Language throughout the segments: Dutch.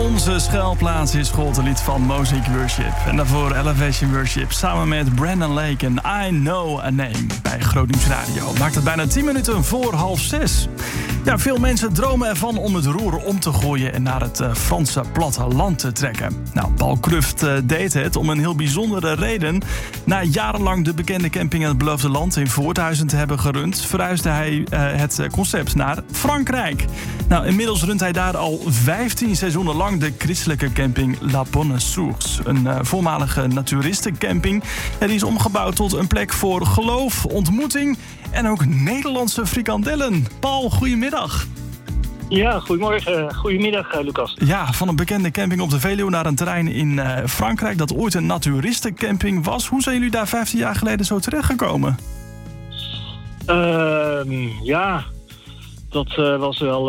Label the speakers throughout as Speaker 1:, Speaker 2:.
Speaker 1: Onze schuilplaats is Scholtenlied van Mosaic Worship. En daarvoor Elevation Worship samen met Brandon Lake en I Know a Name bij Groningen Radio. Maakt het bijna 10 minuten voor 5:30. Ja, veel mensen dromen ervan om het roer om te gooien en naar het Franse platteland te trekken. Nou, Paul Cruft deed het om een heel bijzondere reden. Na jarenlang de bekende camping in het Beloofde Land in Voorthuizen te hebben gerund, verhuisde hij het concept naar Frankrijk. Nou, inmiddels runt hij daar al 15 seizoenen lang de christelijke camping La Bonne Source. Een voormalige naturistencamping. Ja, die is omgebouwd tot een plek voor geloof, ontmoeting en ook Nederlandse frikandellen. Paul, goedemiddag.
Speaker 2: Ja, goedemorgen. Goedemiddag, Lucas.
Speaker 1: Ja, van een bekende camping op de Veluwe naar een terrein in Frankrijk dat ooit een naturistencamping was. Hoe zijn jullie daar 15 jaar geleden zo terechtgekomen?
Speaker 2: Ja, dat was wel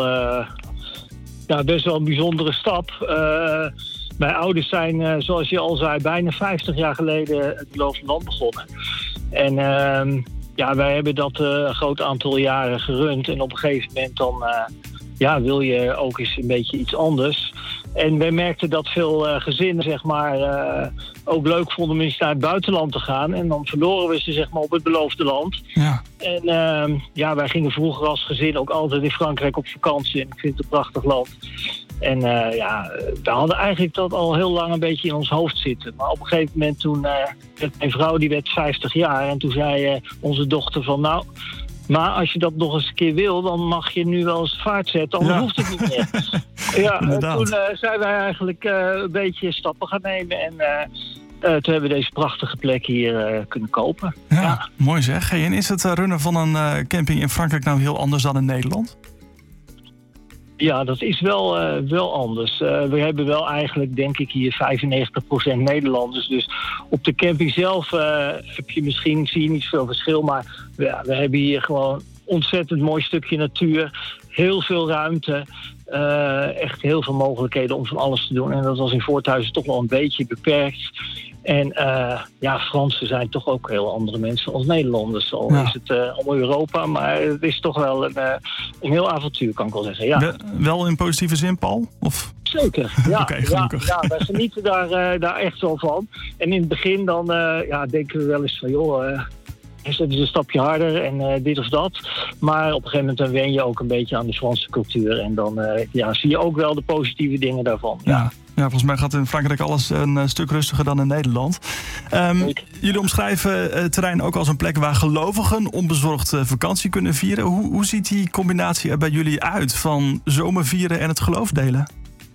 Speaker 2: best wel een bijzondere stap. Mijn ouders zijn, zoals je al zei, bijna 50 jaar geleden het Beloofde Land begonnen. En wij hebben dat een groot aantal jaren gerund. En op een gegeven moment dan wil je ook eens een beetje iets anders. En wij merkten dat veel gezinnen zeg maar ook leuk vonden om eens naar het buitenland te gaan. En dan verloren we ze zeg maar op het Beloofde Land. Ja. En wij gingen vroeger als gezin ook altijd in Frankrijk op vakantie. En ik vind het een prachtig land. En we hadden eigenlijk dat al heel lang een beetje in ons hoofd zitten. Maar op een gegeven moment toen mijn vrouw die werd 50 jaar. En toen zei onze dochter van nou, maar als je dat nog eens een keer wil, dan mag je nu wel eens vaart zetten. Anders hoeft het niet meer. Toen zijn wij eigenlijk een beetje stappen gaan nemen. En toen hebben we deze prachtige plek hier kunnen kopen.
Speaker 1: Ja, mooi zeg. Hey, en is het runnen van een camping in Frankrijk nou heel anders dan in Nederland?
Speaker 2: Ja, dat is wel anders. We hebben wel eigenlijk, denk ik, hier 95% Nederlanders. Dus op de camping zelf zie je niet veel verschil. Maar we hebben hier gewoon ontzettend mooi stukje natuur. Heel veel ruimte. Echt heel veel mogelijkheden om van alles te doen. En dat was in Voorthuizen toch wel een beetje beperkt. En Fransen zijn toch ook heel andere mensen als Nederlanders. Al is het allemaal Europa, maar het is toch wel een heel avontuur, kan ik wel zeggen. Ja.
Speaker 1: Wel in positieve zin, Paul? Of?
Speaker 2: Zeker, ja.
Speaker 1: Oké, gelukkig.
Speaker 2: Ja, wij genieten daar echt wel van. En in het begin dan denken we wel eens van, joh, het is een stapje harder en dit of dat. Maar op een gegeven moment dan wen je ook een beetje aan de Franse cultuur. En dan zie je ook wel de positieve dingen daarvan. Ja,
Speaker 1: volgens mij gaat in Frankrijk alles een stuk rustiger dan in Nederland. Jullie omschrijven het terrein ook als een plek waar gelovigen onbezorgd vakantie kunnen vieren. Hoe ziet die combinatie er bij jullie uit van zomervieren en het geloof delen?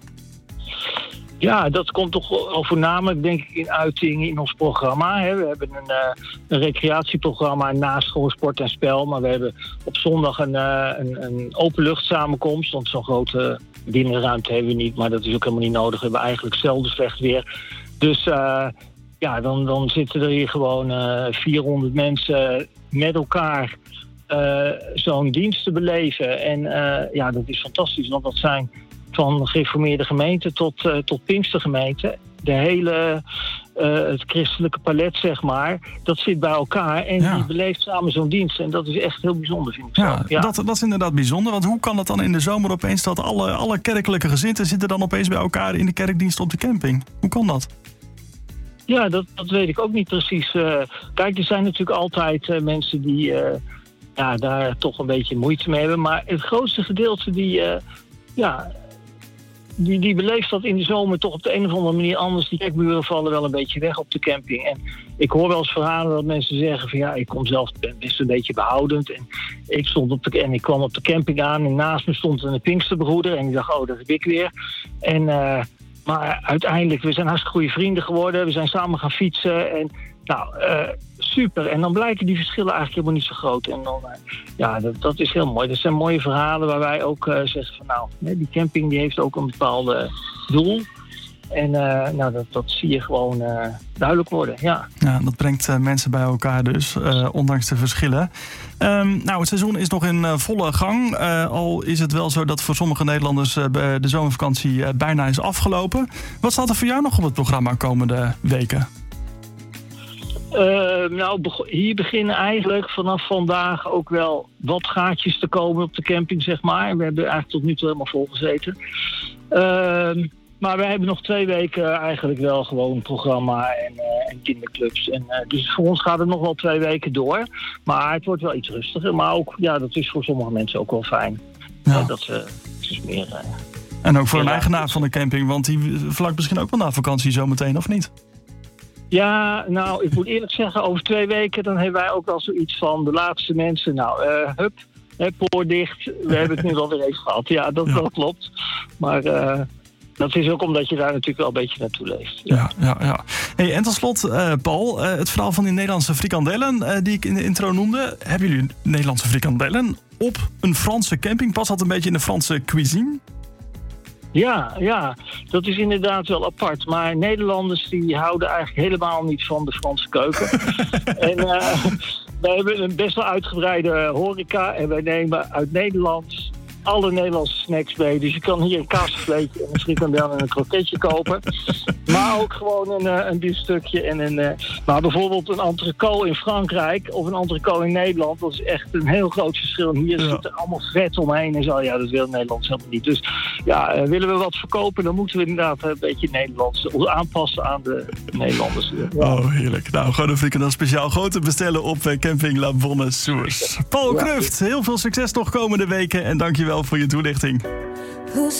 Speaker 2: Ja, dat komt toch wel voornamelijk, denk ik, in uiting in ons programma. Hè. We hebben een recreatieprogramma naast gewoon sport en spel. Maar we hebben op zondag een openlucht-samenkomst. Want zo'n grote binnenruimte hebben we niet. Maar dat is ook helemaal niet nodig. We hebben eigenlijk zelden slecht weer. Dus dan zitten er hier gewoon 400 mensen met elkaar zo'n dienst te beleven. En dat is fantastisch. Want dat zijn van gereformeerde gemeenten tot Pinkstergemeenten. De hele het christelijke palet, zeg maar, dat zit bij elkaar. En die beleeft samen zo'n dienst. En dat is echt heel bijzonder, vind ik zo. Ja.
Speaker 1: Dat is inderdaad bijzonder. Want hoe kan het dan in de zomer opeens dat alle kerkelijke gezinten zitten dan opeens bij elkaar in de kerkdienst op de camping? Hoe kan dat?
Speaker 2: Ja, dat weet ik ook niet precies. Kijk, er zijn natuurlijk altijd mensen die daar toch een beetje moeite mee hebben. Maar het grootste gedeelte die beleeft dat in de zomer toch op de een of andere manier anders. Die kerkmuren vallen wel een beetje weg op de camping. En ik hoor wel eens verhalen dat mensen zeggen van ik kom zelf best een beetje behoudend. En ik kwam op de camping aan en naast me stond een Pinksterbroeder. En ik dacht, oh, dat heb ik weer. En maar uiteindelijk, we zijn hartstikke goede vrienden geworden. We zijn samen gaan fietsen. En super. En dan blijken die verschillen eigenlijk helemaal niet zo groot. En dan, dat is heel mooi. Dat zijn mooie verhalen waar wij ook zeggen van die camping die heeft ook een bepaald doel. En dat zie je gewoon duidelijk worden, ja. Ja,
Speaker 1: dat brengt mensen bij elkaar dus, ondanks de verschillen. Het seizoen is nog in volle gang. Al is het wel zo dat voor sommige Nederlanders de zomervakantie bijna is afgelopen. Wat staat er voor jou nog op het programma komende weken?
Speaker 2: Hier beginnen eigenlijk vanaf vandaag ook wel wat gaatjes te komen op de camping, zeg maar. We hebben eigenlijk tot nu toe helemaal vol gezeten. Maar we hebben nog 2 weken eigenlijk wel gewoon een programma en kinderclubs. Dus voor ons gaat het nog wel 2 weken door. Maar het wordt wel iets rustiger. Maar ook, dat is voor sommige mensen ook wel fijn.
Speaker 1: Ja.
Speaker 2: Dat ze meer...
Speaker 1: En ook voor een eigenaar van de camping, want die vlakt misschien ook wel naar vakantie zometeen, of niet?
Speaker 2: Ja, nou, ik moet eerlijk zeggen, over 2 weken dan hebben wij ook wel zoiets van de laatste mensen. Nou, poort dicht. We hebben het nu alweer even gehad. Ja, dat klopt. Maar dat is ook omdat je daar natuurlijk wel een beetje naartoe leeft.
Speaker 1: Ja. Hey, en tot slot, Paul, het verhaal van die Nederlandse frikandellen die ik in de intro noemde. Hebben jullie Nederlandse frikandellen op een Franse camping? Past dat een beetje in de Franse cuisine?
Speaker 2: Ja, dat is inderdaad wel apart. Maar Nederlanders die houden eigenlijk helemaal niet van de Franse keuken. En wij hebben een best wel uitgebreide horeca. En wij nemen uit Nederland alle Nederlandse snacks mee. Dus je kan hier een kaasvleetje en een frikandel en een kroketje kopen. Maar ook gewoon een biefstukje. Maar bijvoorbeeld een entrecote in Frankrijk of een entrecote in Nederland. Dat is echt een heel groot verschil. Hier zit er allemaal vet omheen en zo. Ja, dat wil Nederland helemaal niet. Dus willen we wat verkopen, dan moeten we inderdaad een beetje Nederlands aanpassen aan de Nederlanders. Ja.
Speaker 1: Oh, heerlijk. Nou, gewoon een frikandel speciaal gewoon te bestellen op camping La Bonne Source. Paul Kruft, heel veel succes nog komende weken en dankjewel voor je toelichting.